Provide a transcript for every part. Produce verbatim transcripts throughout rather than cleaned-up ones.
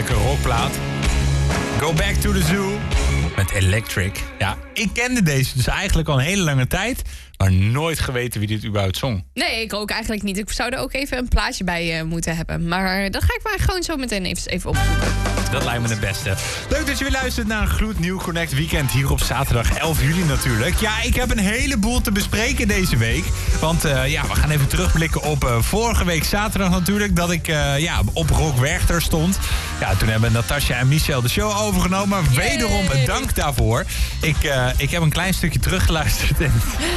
heerlijke rockplaat. Go Back to the Zoo met Electric. Ja, ik kende deze dus eigenlijk al een hele lange tijd, maar nooit geweten wie dit überhaupt zong. Nee, ik ook eigenlijk niet. Ik zou er ook even een plaatje bij uh, moeten hebben. Maar dat ga ik maar gewoon zo meteen even, even opzoeken. Dat lijkt me het beste. Leuk dat je weer luistert naar een gloednieuw Connect Weekend hier op zaterdag elf juli natuurlijk. Ja, ik heb een heleboel te bespreken deze week. Want uh, ja, we gaan even terugblikken op uh, vorige week zaterdag natuurlijk. Dat ik uh, ja, op Rock Werchter stond. Ja, toen hebben Natasja en Michel de show overgenomen. Yay. Wederom een dank daarvoor. Ik, uh, ik heb een klein stukje teruggeluisterd. En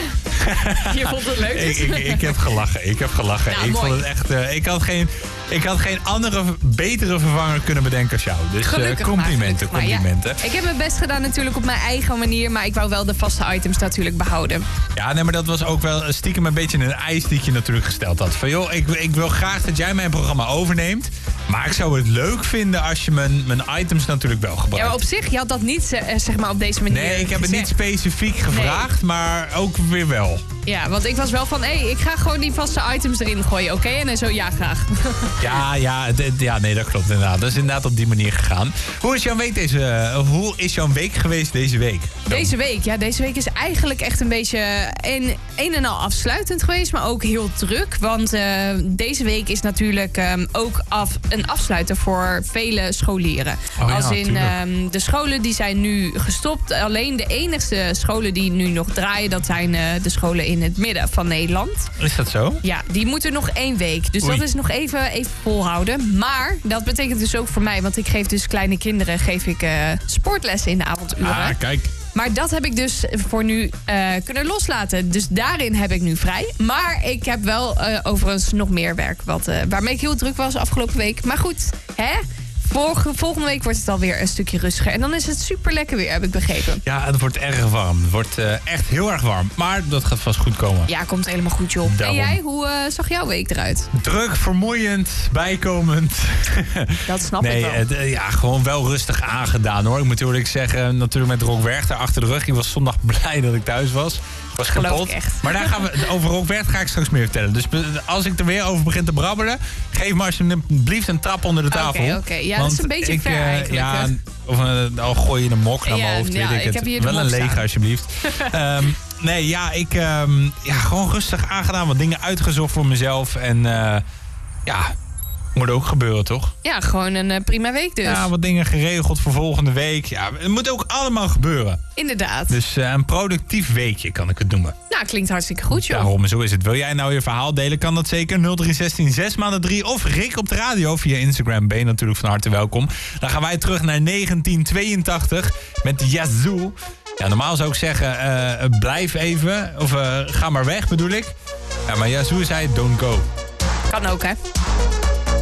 je vond het leuk? ik, ik, ik heb gelachen. Ik heb gelachen. Nou, ik mooi. vond het echt. Uh, ik had geen. Ik had geen andere, betere vervanger kunnen bedenken als jou. Dus gelukkig uh, complimenten, maar, complimenten. Ja. Ik heb mijn best gedaan natuurlijk op mijn eigen manier. Maar ik wou wel de vaste items natuurlijk behouden. Ja, nee, maar dat was ook wel stiekem een beetje een eis die ik je natuurlijk gesteld had. Van joh, ik, ik wil graag dat jij mijn programma overneemt. Maar ik zou het leuk vinden als je mijn, mijn items natuurlijk wel gebruikt. Ja, maar op zich, je had dat niet zeg maar op deze manier Nee, ik heb gezegd. het niet specifiek gevraagd, nee. Maar ook weer wel. Ja, want ik was wel van, hé, hey, ik ga gewoon die vaste items erin gooien, oké? Okay? En dan zo, ja, graag. Ja, ja, d- ja, nee, dat klopt inderdaad. Dat is inderdaad op die manier gegaan. Hoe is jouw week, deze, uh, hoe is jouw week geweest deze week? Zo. Deze week, ja, deze week is eigenlijk echt een beetje een, een en al afsluitend geweest, maar ook heel druk. Want uh, deze week is natuurlijk um, ook af, een afsluiter voor vele scholieren. Oh, ja, Als in um, de scholen die zijn nu gestopt. Alleen de enigste scholen die nu nog draaien, dat zijn uh, de scholen in het midden van Nederland. Is dat zo? Ja, die moeten nog één week. Dus Oei. dat is nog even, even volhouden. Maar dat betekent dus ook voor mij, want ik geef dus kleine kinderen geef ik uh, sportlessen in de avonduren. Ah, kijk. Maar dat heb ik dus voor nu uh, kunnen loslaten. Dus daarin heb ik nu vrij. Maar ik heb wel uh, overigens nog meer werk. Wat, uh, waarmee ik heel druk was afgelopen week. Maar goed, hè? Volg, volgende week wordt het alweer een stukje rustiger. En dan is het super lekker weer, heb ik begrepen. Ja, het wordt erg warm. Het wordt uh, echt heel erg warm. Maar dat gaat vast goed komen. Ja, komt helemaal goed, joh. Daarom. En jij, hoe uh, zag jouw week eruit? Druk, vermoeiend, bijkomend. Dat snap nee, ik wel. Het, ja, gewoon wel rustig aangedaan hoor. Ik moet eerlijk zeggen, natuurlijk met Rock Werchter achter de rug. Ik was zondag blij dat ik thuis was. Was Geloof kapot. ik echt. Maar daar gaan we, over Rock Werchter ga ik straks meer vertellen. Dus als ik er weer over begin te brabbelen, geef me alsjeblieft een trap onder de tafel. Oké, oké. Ja, Want dat is een beetje ik, ver uh, eigenlijk. Ja, of uh, al gooi je een mok naar Ja, mijn hoofd, ja, weet ik, ik het. heb hier de Wel mok een lege staan. alsjeblieft. um, nee, ja, ik um, ja, gewoon rustig aangedaan. Wat dingen uitgezocht voor mezelf. En uh, ja, moet ook gebeuren, toch? Ja, gewoon een uh, prima week dus. Ja, wat dingen geregeld voor volgende week. Ja, het moet ook allemaal gebeuren. Inderdaad. Dus uh, een productief weekje kan ik het noemen. Nou, klinkt hartstikke goed, joh. Daarom, zo is het. Wil jij nou je verhaal delen, kan dat zeker. nul drie zestien zes maanden drie of Rick op de radio via Instagram. Ben je natuurlijk van harte welkom. Dan gaan wij terug naar negentien tweeëntachtig met Yazoo. Ja, normaal zou ik zeggen, uh, blijf even. Of uh, ga maar weg, bedoel ik. Ja, maar Yazoo zei, don't go. Kan ook, hè.